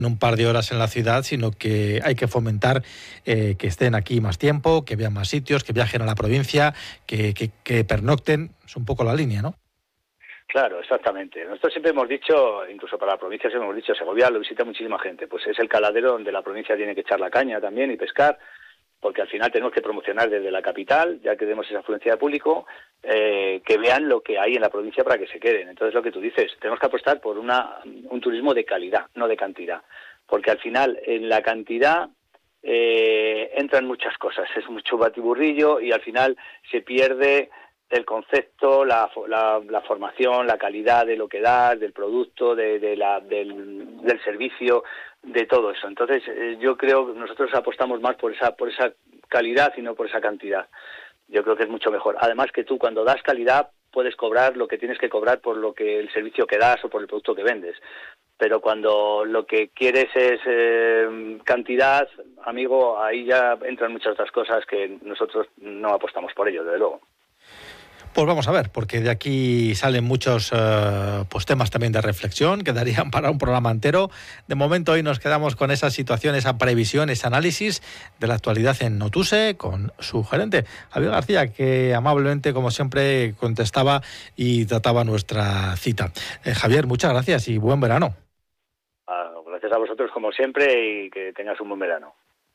un par de horas en la ciudad, sino que hay que fomentar que estén aquí más tiempo, que vean más sitios, que viajen a la provincia, que pernocten. Es un poco la línea, ¿no? Claro, exactamente. Nosotros siempre hemos dicho, incluso para la provincia siempre hemos dicho, Segovia lo visita muchísima gente, pues es el caladero donde la provincia tiene que echar la caña también y pescar, porque al final tenemos que promocionar desde la capital, ya que tenemos esa afluencia de público, que vean lo que hay en la provincia para que se queden. Entonces, lo que tú dices, tenemos que apostar por un turismo de calidad, no de cantidad, porque al final, en la cantidad entran muchas cosas, es mucho batiburrillo y al final se pierde el concepto, la formación, la calidad de lo que das, del producto, del servicio, de todo eso. Entonces, yo creo que nosotros apostamos más por esa calidad y no por esa cantidad. Yo creo que es mucho mejor. Además que tú cuando das calidad puedes cobrar lo que tienes que cobrar por lo que el servicio que das o por el producto que vendes. Pero cuando lo que quieres es cantidad, amigo, ahí ya entran muchas otras cosas que nosotros no apostamos por ello, desde luego. Pues vamos a ver, porque de aquí salen muchos temas también de reflexión que darían para un programa entero. De momento hoy nos quedamos con esa situación, esa previsión, ese análisis de la actualidad en Notuse con su gerente, Javier García, que amablemente, como siempre, contestaba y trataba nuestra cita. Javier, muchas gracias y buen verano. Gracias a vosotros, como siempre, y que tengas un buen verano.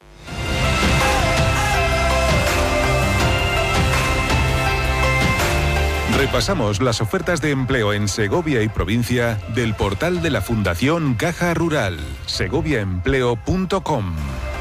Repasamos las ofertas de empleo en Segovia y provincia del portal de la Fundación Caja Rural, segoviaempleo.com.